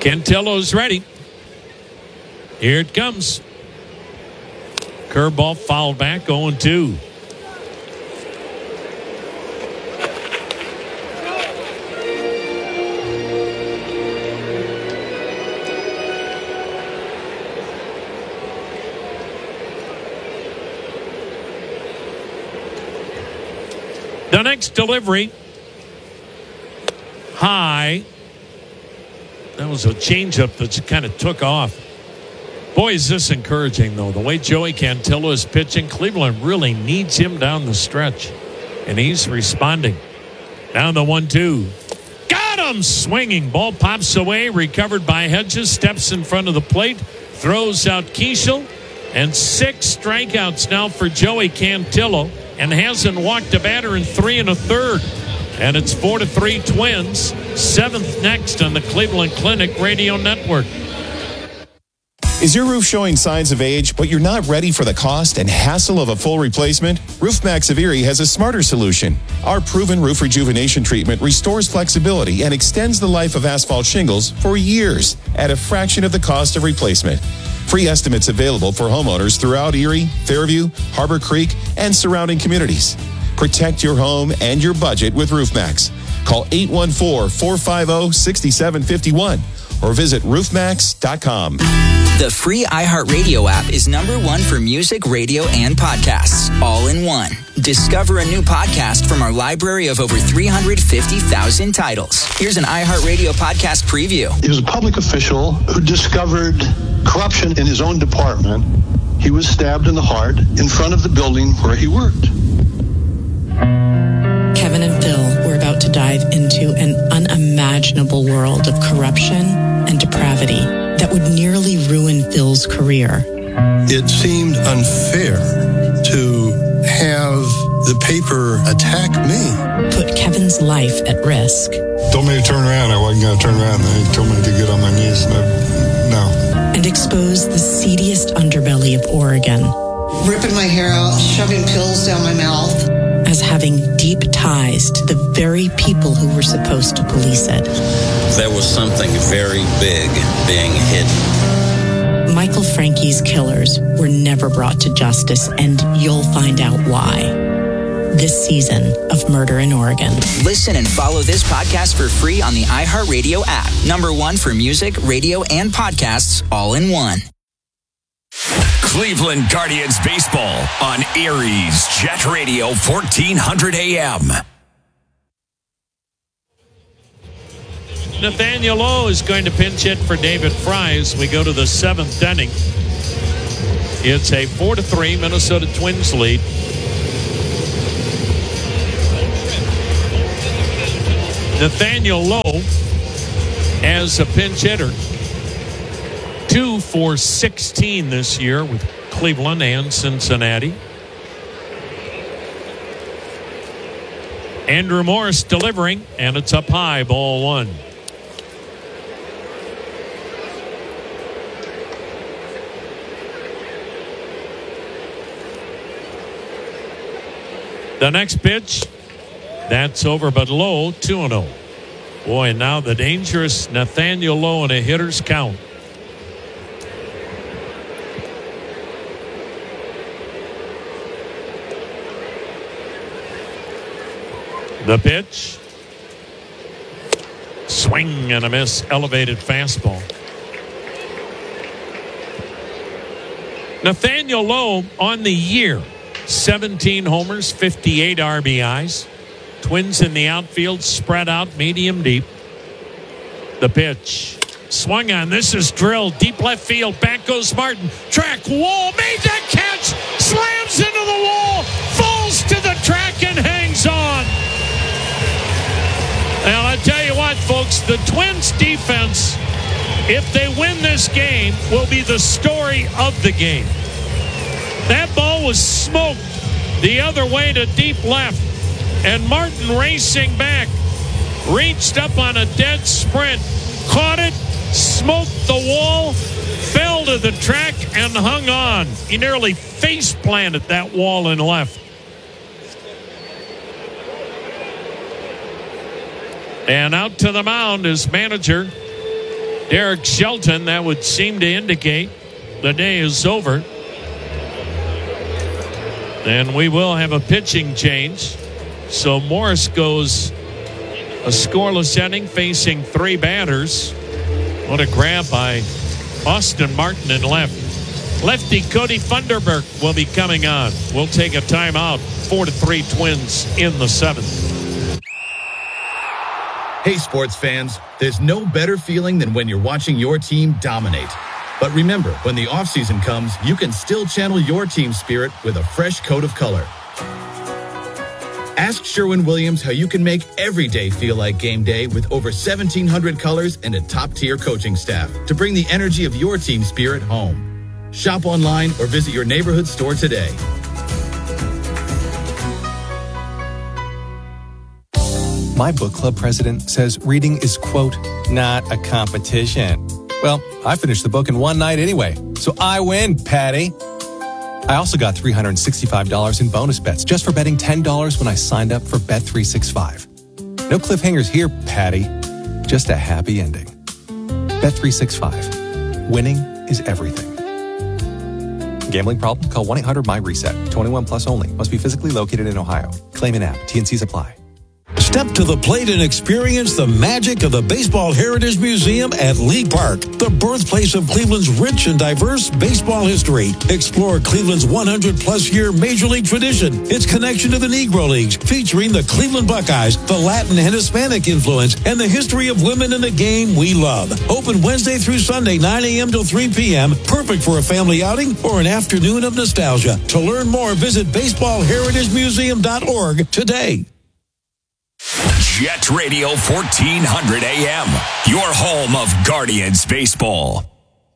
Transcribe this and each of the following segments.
Cantillo's ready. Here it comes. Curveball fouled back, 0-2. The next delivery, high. That was a changeup that kind of took off. Boy, is this encouraging, though. The way Joey Cantillo is pitching, Cleveland really needs him down the stretch. And he's responding. Down the 1-2. Got him! Swinging. Ball pops away. Recovered by Hedges. Steps in front of the plate. Throws out Keishel. And 6 strikeouts now for Joey Cantillo. And hasn't walked a batter in 3 1/3. And it's 4-3 Twins. 7th next on the Cleveland Clinic Radio Network. Is your roof showing signs of age, but you're not ready for the cost and hassle of a full replacement? RoofMax of Erie has a smarter solution. Our proven roof rejuvenation treatment restores flexibility and extends the life of asphalt shingles for years at a fraction of the cost of replacement. Free estimates available for homeowners throughout Erie, Fairview, Harbor Creek, and surrounding communities. Protect your home and your budget with RoofMax. Call 814-450-6751 or visit roofmax.com. The free iHeartRadio app is #1 for music, radio, and podcasts, all in one. Discover a new podcast from our library of over 350,000 titles. Here's an iHeartRadio podcast preview. He was a public official who discovered corruption in his own department. He was stabbed in the heart in front of the building where he worked. Kevin and Phil were about to dive into an unimaginable world of corruption and depravity that would nearly ruin Phil's career. It seemed unfair to have the paper attack me. Put Kevin's life at risk. Told me to turn around. I wasn't going to turn around. They told me to get on my knees. No. And expose the seediest underbelly of Oregon. Ripping my hair out, shoving pills down my mouth. As having deep ties to the very people who were supposed to police it. There was something very big being hidden. Michael Frankie's killers were never brought to justice, and you'll find out why. This season of Murder in Oregon. Listen and follow this podcast for free on the iHeartRadio app. #1 for music, radio, and podcasts, all in one. Cleveland Guardians baseball on Erie's Jet Radio 1400 AM. Nathaniel Lowe is going to pinch hit for David Fry as we go to the 7th inning. It's a 4-3 Minnesota Twins lead. Nathaniel Lowe as a pinch hitter. 2 for 16 this year with Cleveland and Cincinnati. Andrew Morris delivering, and it's up high, ball 1. The next pitch, that's over, but low, 2-0. Boy, and now the dangerous Nathaniel Lowe in a hitter's count. The pitch. Swing and a miss. Elevated fastball. Nathaniel Lowe on the year. 17 homers, 58 RBIs. Twins in the outfield, spread out, medium deep. The pitch. Swung on. This is drilled. Deep left field. Back goes Martin. Track wall. Made that catch. Slams into the wall. Falls to the track and hangs on. Now, I tell you what, folks, the Twins defense, if they win this game, will be the story of the game. That ball was smoked the other way to deep left, and Martin racing back, reached up on a dead sprint, caught it, smoked the wall, fell to the track, and hung on. He nearly face planted that wall in left. And out to the mound is manager Derek Shelton, that would seem to indicate the day is over. And we will have a pitching change. So Morris goes a scoreless inning, facing 3 batters. What a grab by Austin Martin in left. Lefty Cody Funderburk will be coming on. We'll take a timeout. 4-3 Twins in the 7th. Hey, sports fans, there's no better feeling than when you're watching your team dominate. But remember, when the offseason comes, you can still channel your team spirit with a fresh coat of color. Ask Sherwin-Williams how you can make every day feel like game day with over 1,700 colors and a top-tier coaching staff to bring the energy of your team spirit home. Shop online or visit your neighborhood store today. My book club president says reading is, quote, not a competition. Well, I finished the book in one night anyway, so I win, Patty. I also got $365 in bonus bets just for betting $10 when I signed up for Bet365. No cliffhangers here, Patty. Just a happy ending. Bet365. Winning is everything. Gambling problem? Call 1-800-MY-RESET. 21 plus only. Must be physically located in Ohio. Claim an app. T&Cs apply. Step to the plate and experience the magic of the Baseball Heritage Museum at League Park, the birthplace of Cleveland's rich and diverse baseball history. Explore Cleveland's 100-plus-year Major League tradition, its connection to the Negro Leagues, featuring the Cleveland Buckeyes, the Latin and Hispanic influence, and the history of women in the game we love. Open Wednesday through Sunday, 9 a.m. till 3 p.m., perfect for a family outing or an afternoon of nostalgia. To learn more, visit baseballheritagemuseum.org today. Jet Radio 1400 AM, your home of Guardians baseball.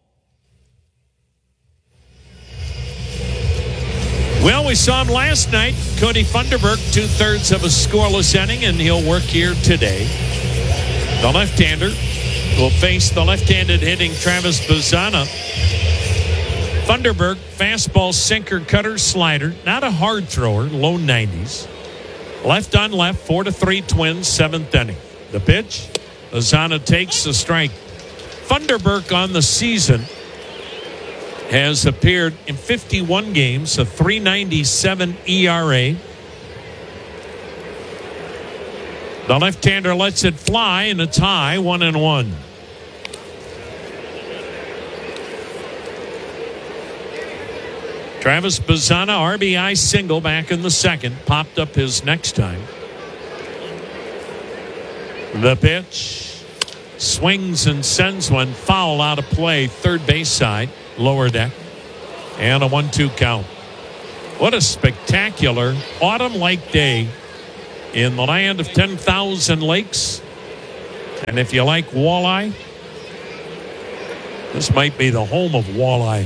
Well, we saw him last night. Cody Funderburk, 2/3 of a scoreless inning, and he'll work here today. The left-hander will face the left-handed hitting Travis Bazzana. Funderburk, fastball, sinker, cutter, slider. Not a hard thrower, low 90s. Left on left, 4-3 Twins, 7th inning. The pitch, Bazzana takes the strike. Funderburk on the season has appeared in 51 games, a .397 ERA. The left-hander lets it fly, and it's high, 1-1. Travis Bazzana, RBI single back in the 2nd. Popped up his next time. The pitch. Swings and sends one foul out of play. Third base side. Lower deck. And a 1-2 count. What a spectacular autumn-like day in the land of 10,000 lakes. And if you like walleye, this might be the home of walleye.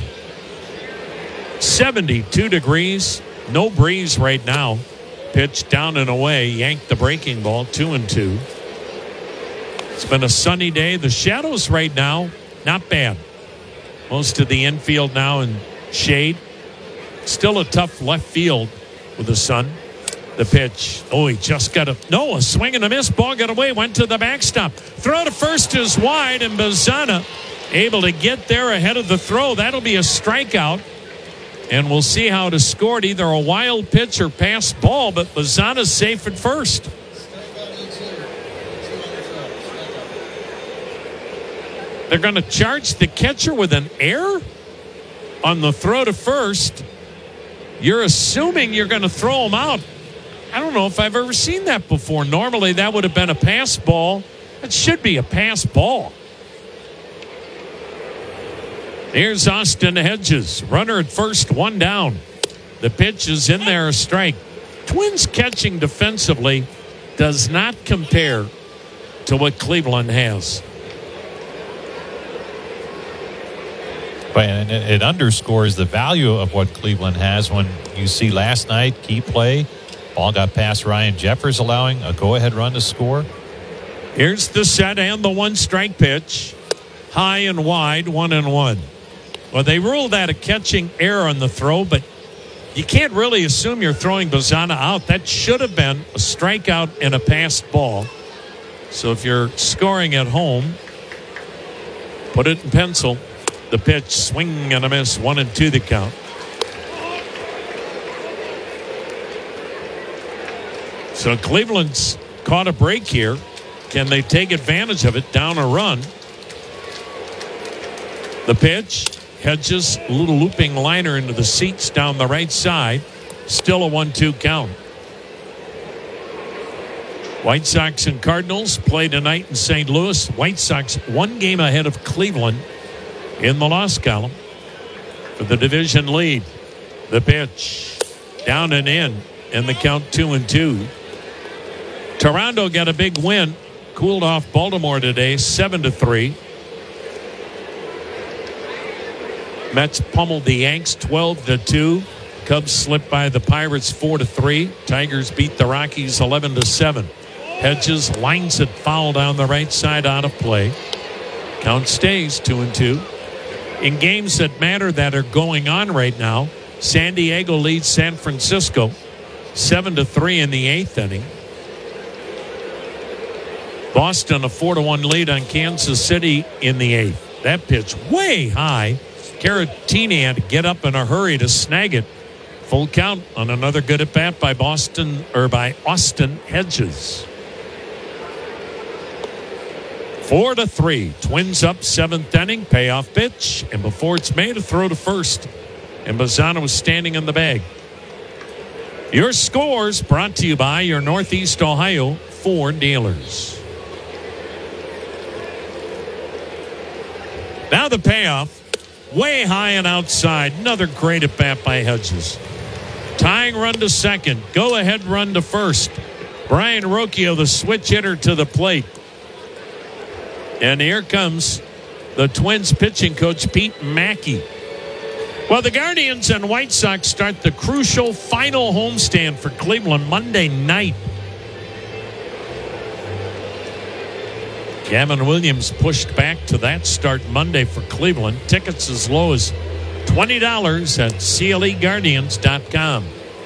72 degrees, no breeze right now. Pitch down and away, yanked the breaking ball, 2-2. It's been a sunny day. The shadows right now, not bad. Most of the infield now in shade. Still a tough left field with the sun. The pitch. Oh, he just got a swing and a miss. Ball got away, went to the backstop. Throw to first is wide, and Bazzana able to get there ahead of the throw. That'll be a strikeout. And we'll see how it is scored, either a wild pitch or pass ball, but Bazzana's safe at first. They're going to charge the catcher with an error on the throw to first. You're assuming you're going to throw him out. I don't know if I've ever seen that before. Normally that would have been a pass ball. It should be a pass ball. Here's Austin Hedges. Runner at first, 1 down. The pitch is in there, a strike. Twins catching defensively does not compare to what Cleveland has. And it underscores the value of what Cleveland has when you see last night, key play. Ball got past Ryan Jeffers, allowing a go-ahead run to score. Here's the set and the 1-strike pitch. High and wide, 1-1. Well, they ruled that a catching error on the throw, but you can't really assume you're throwing Bazzana out. That should have been a strikeout and a passed ball. So if you're scoring at home, Put it in pencil. The pitch, swing and a miss, 1-2 the count. So Cleveland's caught a break here. Can they take advantage of it? Down a run. The pitch, Hedges, a little looping liner into the seats down the right side. Still a 1-2 count. White Sox and Cardinals play tonight in St. Louis. White Sox 1 game ahead of Cleveland in the loss column for the division lead. The pitch, down and in, and the count 2-2. Toronto got a big win. Cooled off Baltimore today, 7-3. Mets pummeled the Yanks 12-2. Cubs slipped by the Pirates 4-3. Tigers beat the Rockies 11-7. Hedges lines it foul down the right side, out of play. Count stays 2-2. In games that matter that are going on right now, San Diego leads San Francisco 7-3 in the 8th inning. Boston a 4-1 lead on Kansas City in the 8th. That pitch way high. Caratini had to get up in a hurry to snag it. Full count on another good at bat by Austin Hedges. 4-3. Twins up 7th inning. Payoff pitch. And before it's made, a throw to first. And Bazzana was standing in the bag. Your scores brought to you by your Northeast Ohio Ford dealers. Now the payoff. Way high and outside. Another great at bat by Hedges. Tying run to second. Go ahead run to first. Brian Rocchio, the switch hitter, to the plate. And here comes the Twins pitching coach, Pete Mackey. Well, the Guardians and White Sox start the crucial final homestand for Cleveland Monday night. Gavin Williams pushed back to that start Monday for Cleveland. Tickets as low as $20 at CLEGuardians.com.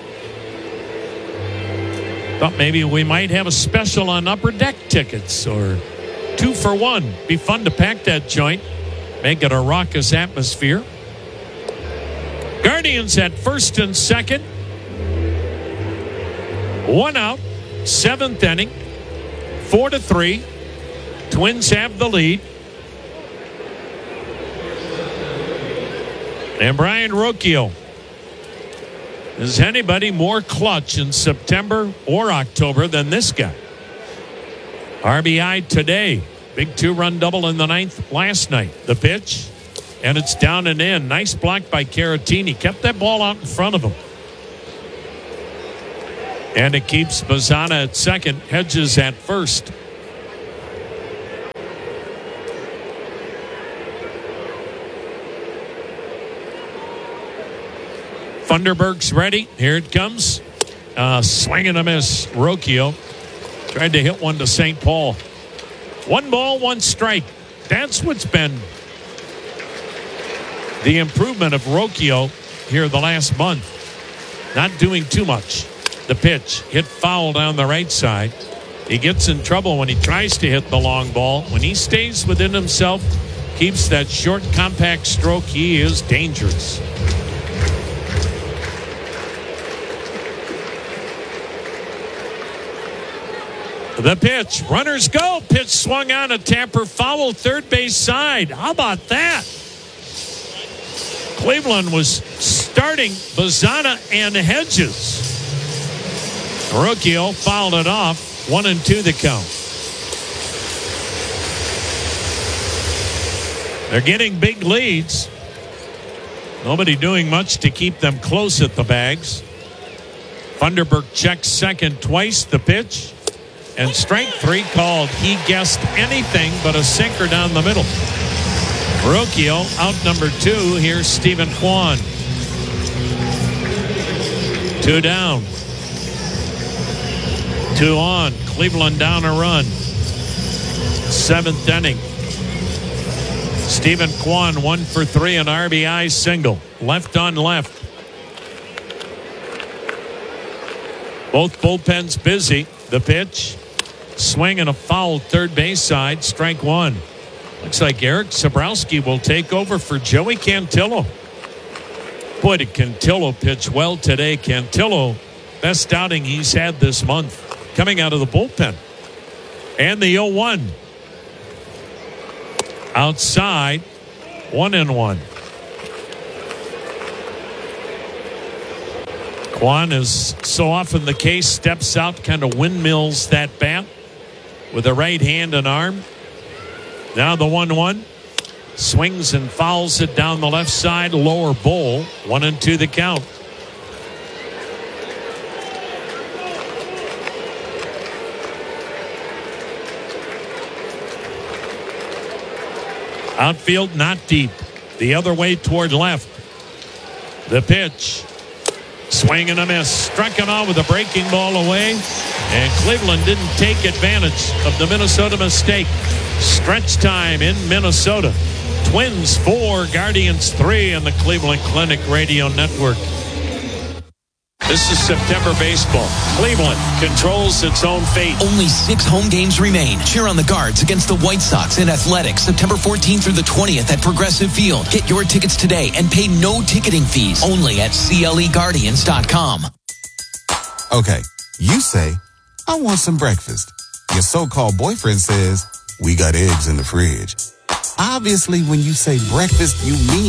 Thought maybe we might have a special on Upper Deck tickets or 2 for 1. Be fun to pack that joint. Make it a raucous atmosphere. Guardians at first and second. 1 out. 7th inning. 4-3. Twins have the lead. And Brian Rocchio. Is anybody more clutch in September or October than this guy? RBI today. Big 2-run double in the 9th last night. The pitch. And it's down and in. Nice block by Caratini. Kept that ball out in front of him. And it keeps Bazzana at second. Hedges at first. Funderburk's ready. Here it comes. Swing and a miss. Rocchio tried to hit one to St. Paul. 1 ball, 1 strike. That's what's been the improvement of Rocchio here the last month. Not doing too much. The pitch hit foul down the right side. He gets in trouble when he tries to hit the long ball. When he stays within himself, keeps that short, compact stroke, he is dangerous. The pitch. Runners go. Pitch swung on. A tamper foul. Third base side. How about that? Cleveland was starting Bazzana and Hedges. Rocchio fouled it off. 1-2 the count. They're getting big leads. Nobody doing much to keep them close at the bags. Funderburk checks second twice. The pitch. And strike 3 called. He guessed anything but a sinker down the middle. Rocchio out number 2. Here's Stephen Kwan. 2 down. 2 on. Cleveland down a run. 7th inning. Stephen Kwan 1 for 3, an RBI single. Left on left. Both bullpens busy. The pitch. Swing and a foul third base side. Strike 1. Looks like Eric Sabrowski will take over for Joey Cantillo. Boy, did Cantillo pitch well today. Cantillo, best outing he's had this month, coming out of the bullpen. And the 0-1. Outside, 1-1. Kwan, is so often the case, steps out, kind of windmills that bat with a right hand and arm. Now the 1-1. Swings and fouls it down the left side, lower bowl. 1-2 the count. Outfield not deep. The other way toward left. The pitch. Swing and a miss. Struck him out with a breaking ball away. And Cleveland didn't take advantage of the Minnesota mistake. Stretch time in Minnesota. Twins 4, Guardians 3 on the Cleveland Clinic Radio Network. This is September baseball. Cleveland controls its own fate. Only 6 home games remain. Cheer on the Guards against the White Sox in Athletics September 14th through the 20th at Progressive Field. Get your tickets today and pay no ticketing fees. Only at CLEGuardians.com. Okay, you say, I want some breakfast. Your so-called boyfriend says, we got eggs in the fridge. Obviously, when you say breakfast, you mean